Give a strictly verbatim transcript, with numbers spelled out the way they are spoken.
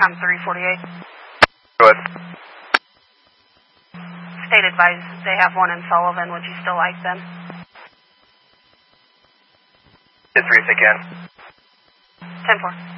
Com three forty-eight. Go ahead. State advised they have one in Sullivan. Would you still like them? Hit three if they can. ten four.